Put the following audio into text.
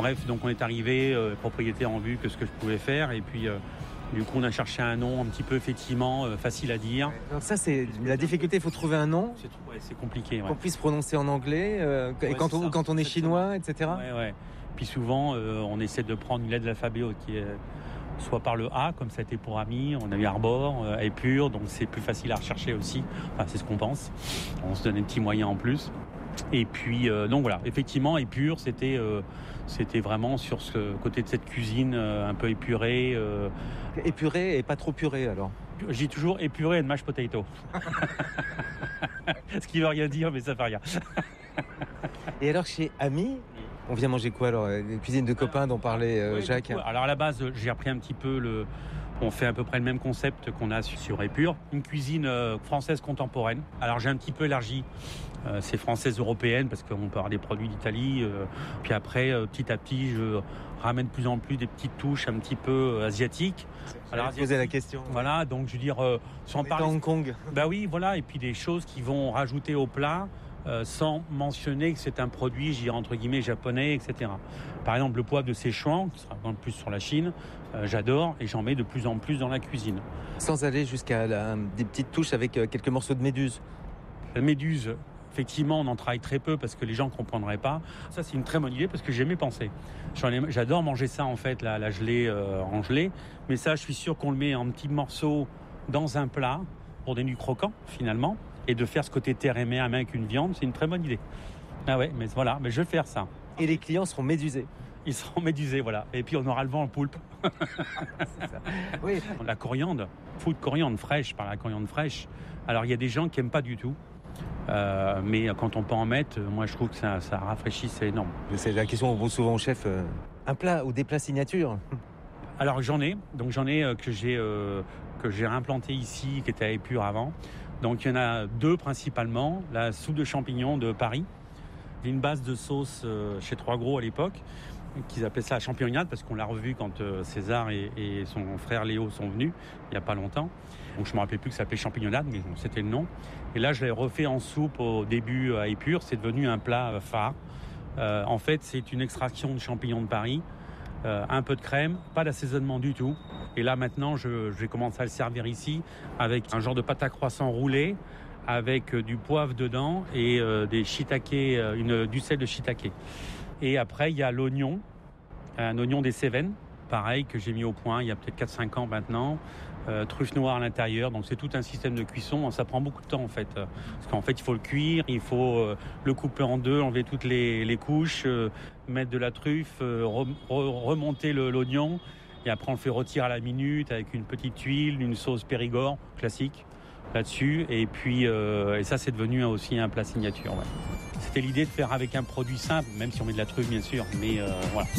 Bref, donc on est arrivé, propriétaire en vue que ce que je pouvais faire. Et puis, du coup, on a cherché un nom un petit peu, effectivement, facile à dire. Ouais. Donc ça, c'est la difficulté, il faut trouver un nom. C'est compliqué. Ouais. Qu'on puisse prononcer en anglais, et quand on est chinois, etc. Ouais. Puis souvent, on essaie de prendre une lettre de l'alphabet qui est soit par le A, comme ça a été pour Ami, on a eu Arbor, Épure, donc c'est plus facile à rechercher aussi. Enfin, c'est ce qu'on pense. On se donne des petits moyens en plus. Et puis, donc voilà, effectivement, Épure, c'était vraiment sur ce côté de cette cuisine un peu épurée. Épurée et pas trop purée, alors. J'ai toujours épuré and mashed potato. Ce qui veut rien dire, mais ça fait rien. Et alors, chez Ami, on vient manger quoi alors? Les cuisines de copains dont parlait Jacques. Alors à la base, j'ai appris un petit peu on fait à peu près le même concept qu'on a sur Épure. Une cuisine française contemporaine. Alors j'ai un petit peu élargi. C'est française européenne parce qu'on peut avoir des produits d'Italie. Puis après, petit à petit, je ramène de plus en plus des petites touches un petit peu asiatiques. Alors poser la question. Voilà, donc je veux dire, sans parler. Hong Kong. Bah oui, voilà, et puis des choses qui vont rajouter au plat. Sans mentionner que c'est un produit, je dirais entre guillemets, japonais, etc. Par exemple, le poivre de Sichuan, qui sera un peu plus sur la Chine, j'adore et j'en mets de plus en plus dans la cuisine. Sans aller jusqu'à des petites touches avec quelques morceaux de méduse. La méduse, effectivement, on en travaille très peu parce que les gens ne comprendraient pas. Ça, c'est une très bonne idée parce que j'ai mes pensées. J'adore manger ça, en fait, la gelée en gelée. Mais ça, je suis sûr qu'on le met en petits morceaux dans un plat pour des nus croquants, finalement. Et de faire ce côté terre et mer avec une viande, c'est une très bonne idée. Ah ouais, mais voilà, mais je vais faire ça. Et les clients seront médusés. Ils seront médusés, voilà. Et puis on aura le vent en poulpe. C'est ça. Oui. La coriandre, fou de coriandre fraîche par la coriandre fraîche. Alors il y a des gens qui n'aiment pas du tout. Mais quand on peut en mettre, moi je trouve que ça rafraîchit, c'est énorme. C'est la question qu'on pose souvent au chef. Un plat ou des plats signatures? Alors j'en ai que j'ai implanté ici, qui était à Épure avant. Donc il y en a deux principalement. La soupe de champignons de Paris. Une base de sauce chez Trois Gros à l'époque, qu'ils appelaient ça la champignonnade parce qu'on l'a revu quand César et son frère Léo sont venus il y a pas longtemps. Donc je me rappelais plus que ça s'appelait champignonnade, mais bon, c'était le nom. Et là je l'ai refait en soupe au début à Épure. C'est devenu un plat phare. En fait, c'est une extraction de champignons de Paris. Un peu de crème, pas d'assaisonnement du tout. Et là maintenant, je vais commencer à le servir ici avec un genre de pâte à croissant roulé, avec du poivre dedans et des shiitake, du sel de shiitake. Et après, il y a l'oignon, un oignon des Cévennes, pareil, que j'ai mis au point il y a peut-être 4-5 ans maintenant. Truffe noire à l'intérieur, donc c'est tout un système de cuisson. Ça prend beaucoup de temps en fait, parce qu'en fait il faut le cuire, il faut le couper en deux, enlever toutes les couches, mettre de la truffe, remonter l'oignon, et après on le fait rôtir à la minute avec une petite huile, une sauce Périgord classique là-dessus, et puis et ça c'est devenu aussi un plat signature. Ouais. C'était l'idée de faire avec un produit simple, même si on met de la truffe bien sûr, mais voilà.